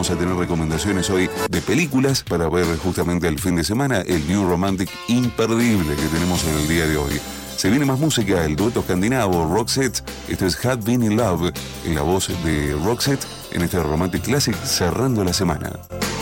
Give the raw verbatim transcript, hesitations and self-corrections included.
vamos a tener recomendaciones hoy de películas para ver justamente el fin de semana, el New Romantic imperdible que tenemos en el día de hoy. Se viene más música, el dueto escandinavo Roxette. Esto es Had Been in Love, en la voz de Roxette en este Romantic Classic cerrando la semana.